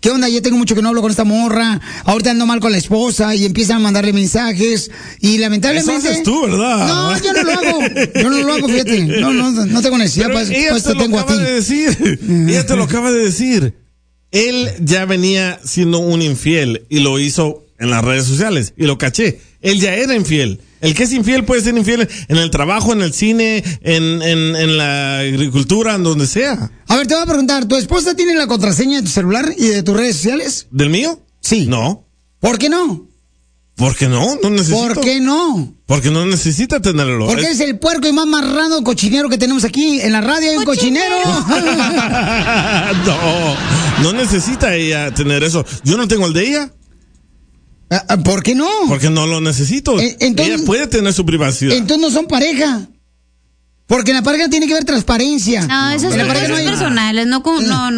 ¿qué onda? Ya tengo mucho que no hablo con esta morra, ahorita ando mal con la esposa, y empiezan a mandarle mensajes, y lamentablemente... Eso haces tú, ¿verdad? No, yo no lo hago, fíjate. No tengo necesidad, pues te tengo a ti. Ella te lo acaba de decir. Él ya venía siendo un infiel, y lo hizo en las redes sociales, y lo caché. Él ya era infiel. El que es infiel puede ser infiel en el trabajo, en el cine, en la agricultura, en donde sea. A ver, te voy a preguntar, ¿tu esposa tiene la contraseña de tu celular y de tus redes sociales? ¿Del mío? Sí. No. ¿Por qué no? ¿Por qué no? No necesito. ¿Por qué no? Porque no necesita tenerlo. Porque es el puerco y más marrano cochinero que tenemos aquí. En la radio hay un cochinero. No necesita ella tener eso. Yo no tengo el de ella. ¿Por qué no? Porque no lo necesito. Ella puede tener su privacidad. Entonces no son pareja. Porque en la pareja tiene que haber transparencia. No, esas son cosas personales, no como... No.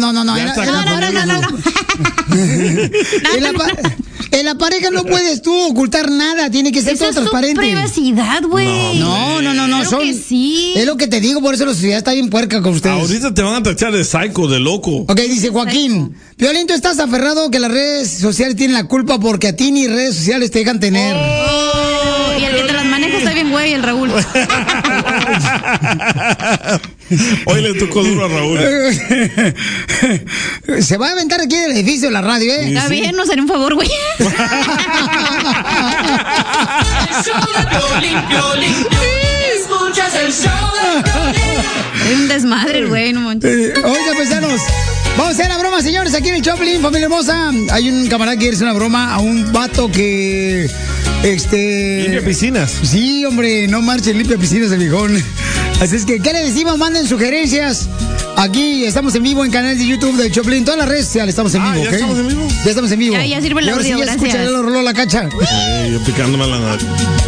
En la pareja no puedes tú ocultar nada, tiene que ser todo transparente. Es privacidad, güey. No. Claro que sí. Es lo que te digo, por eso la sociedad está bien puerca con ustedes. Ahorita te van a tachar de psycho, de loco. Ok, dice Joaquín. Piolín, tú estás aferrado que las redes sociales tienen la culpa porque a ti ni redes sociales te dejan tener. Y el que te las maneja está bien, güey, el Raúl. Hoy le tocó duro a Raúl. Se va a aventar aquí del edificio de la radio, ¿eh? Está bien, nos haré un favor, güey. Escuchas el show de Piolín. Es un desmadre, güey, no manches. Oiga, paisanos, vamos a hacer la broma, señores, aquí en el Choplin, familia hermosa. Hay un camarada que quiere hacer una broma a un vato que... limpia piscinas. Sí, hombre, no marchen, limpia piscinas el viejón. Así es que, ¿qué le decimos? Manden sugerencias. Aquí estamos en vivo en canales de YouTube de Choplin, todas las redes sociales estamos en vivo, ¿ya ¿ok? estamos en vivo? Ya estamos en vivo. Ya sirve el audio, gracias. gracias. Escucha, lo roló la cacha. Yo picándome la nariz.